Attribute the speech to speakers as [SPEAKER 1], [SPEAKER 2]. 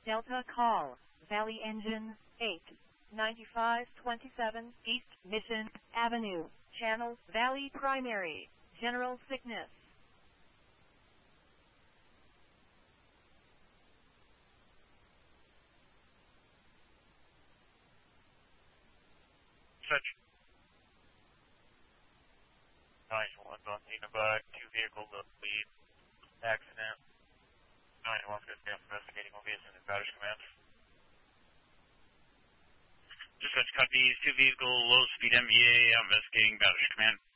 [SPEAKER 1] Delta call, Valley Engine 8, 9527 East Mission Avenue, Channel Valley Primary, General Sickness.
[SPEAKER 2] Such 911 on Neenah, 2 vehicle lead accident. 911's going to be investigating will be in the Batter's Command. Dispatch copies, 2 vehicle low speed MEA investigating Batter's Command.